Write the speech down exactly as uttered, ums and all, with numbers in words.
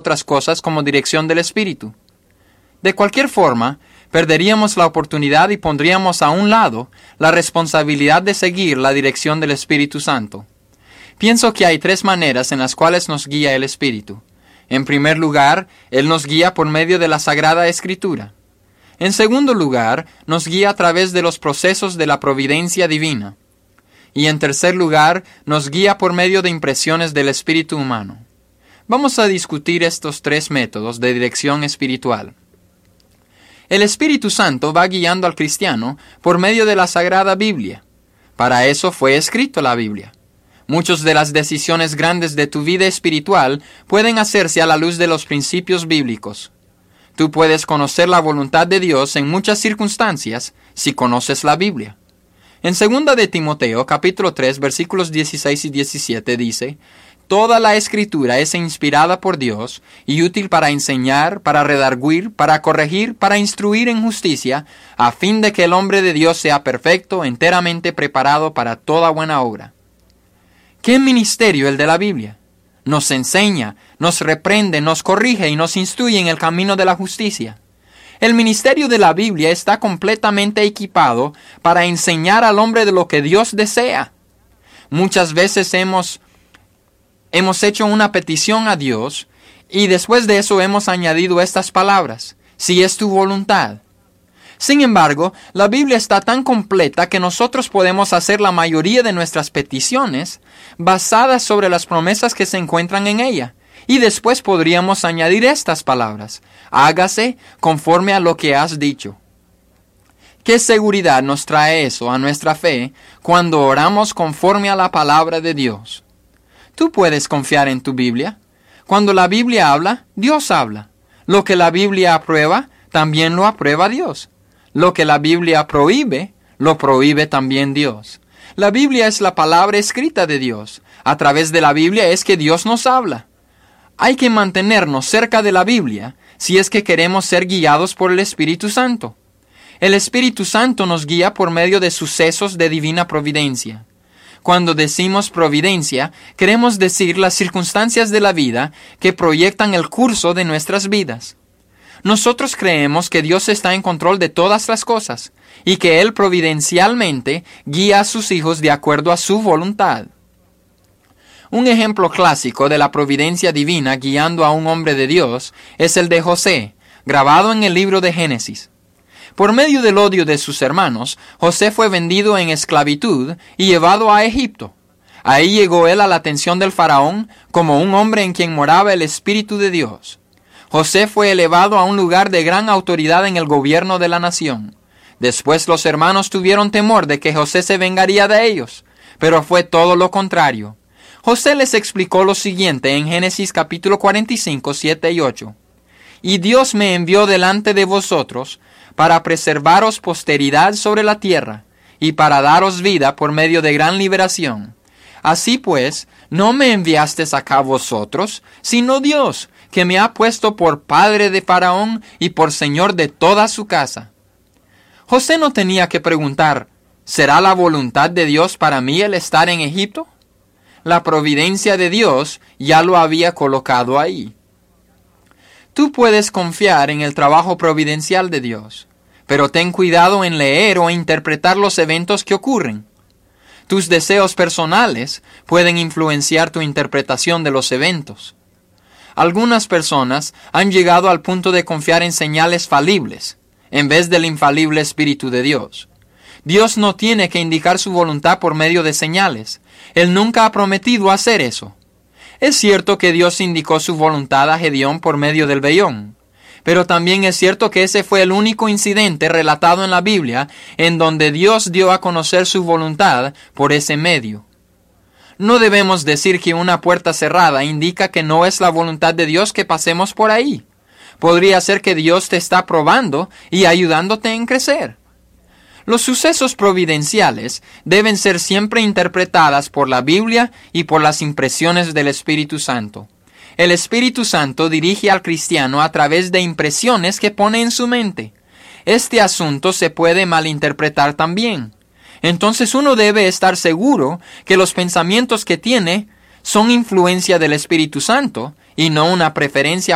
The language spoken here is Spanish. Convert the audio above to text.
otras cosas como dirección del Espíritu. De cualquier forma, perderíamos la oportunidad y pondríamos a un lado la responsabilidad de seguir la dirección del Espíritu Santo. Pienso que hay tres maneras en las cuales nos guía el Espíritu. En primer lugar, Él nos guía por medio de la Sagrada Escritura. En segundo lugar, nos guía a través de los procesos de la providencia divina. Y en tercer lugar, nos guía por medio de impresiones del espíritu humano. Vamos a discutir estos tres métodos de dirección espiritual. El Espíritu Santo va guiando al cristiano por medio de la Sagrada Biblia. Para eso fue escrito la Biblia. Muchas de las decisiones grandes de tu vida espiritual pueden hacerse a la luz de los principios bíblicos. Tú puedes conocer la voluntad de Dios en muchas circunstancias si conoces la Biblia. En segunda de Timoteo, capítulo tres, versículos dieciséis y diecisiete dice: Toda la Escritura es inspirada por Dios y útil para enseñar, para redarguir, para corregir, para instruir en justicia, a fin de que el hombre de Dios sea perfecto, enteramente preparado para toda buena obra. ¿Qué ministerio el de la Biblia? Nos enseña, nos reprende, nos corrige y nos instruye en el camino de la justicia. El ministerio de la Biblia está completamente equipado para enseñar al hombre de lo que Dios desea. Muchas veces hemos, hemos hecho una petición a Dios y después de eso hemos añadido estas palabras: si es tu voluntad. Sin embargo, la Biblia está tan completa que nosotros podemos hacer la mayoría de nuestras peticiones basadas sobre las promesas que se encuentran en ella. Y después podríamos añadir estas palabras: hágase conforme a lo que has dicho. ¿Qué seguridad nos trae eso a nuestra fe cuando oramos conforme a la palabra de Dios? Tú puedes confiar en tu Biblia. Cuando la Biblia habla, Dios habla. Lo que la Biblia aprueba, también lo aprueba Dios. Lo que la Biblia prohíbe, lo prohíbe también Dios. La Biblia es la palabra escrita de Dios. A través de la Biblia es que Dios nos habla. Hay que mantenernos cerca de la Biblia si es que queremos ser guiados por el Espíritu Santo. El Espíritu Santo nos guía por medio de sucesos de divina providencia. Cuando decimos providencia, queremos decir las circunstancias de la vida que proyectan el curso de nuestras vidas. Nosotros creemos que Dios está en control de todas las cosas y que Él providencialmente guía a sus hijos de acuerdo a su voluntad. Un ejemplo clásico de la providencia divina guiando a un hombre de Dios es el de José, grabado en el libro de Génesis. Por medio del odio de sus hermanos, José fue vendido en esclavitud y llevado a Egipto. Ahí llegó él a la atención del faraón como un hombre en quien moraba el Espíritu de Dios. José fue elevado a un lugar de gran autoridad en el gobierno de la nación. Después los hermanos tuvieron temor de que José se vengaría de ellos, pero fue todo lo contrario. José les explicó lo siguiente en Génesis capítulo cuarenta y cinco, siete y ocho. Y Dios me envió delante de vosotros para preservaros posteridad sobre la tierra y para daros vida por medio de gran liberación. Así pues, no me enviasteis acá vosotros, sino Dios, que me ha puesto por padre de Faraón y por señor de toda su casa. José no tenía que preguntar: ¿será la voluntad de Dios para mí el estar en Egipto? La providencia de Dios ya lo había colocado ahí. Tú puedes confiar en el trabajo providencial de Dios, pero ten cuidado en leer o interpretar los eventos que ocurren. Tus deseos personales pueden influenciar tu interpretación de los eventos. Algunas personas han llegado al punto de confiar en señales falibles, en vez del infalible Espíritu de Dios. Dios no tiene que indicar su voluntad por medio de señales. Él nunca ha prometido hacer eso. Es cierto que Dios indicó su voluntad a Gedeón por medio del vellón, pero también es cierto que ese fue el único incidente relatado en la Biblia en donde Dios dio a conocer su voluntad por ese medio. No debemos decir que una puerta cerrada indica que no es la voluntad de Dios que pasemos por ahí. Podría ser que Dios te está probando y ayudándote en crecer. Los sucesos providenciales deben ser siempre interpretadas por la Biblia y por las impresiones del Espíritu Santo. El Espíritu Santo dirige al cristiano a través de impresiones que pone en su mente. Este asunto se puede malinterpretar también. Entonces uno debe estar seguro que los pensamientos que tiene son influencia del Espíritu Santo y no una preferencia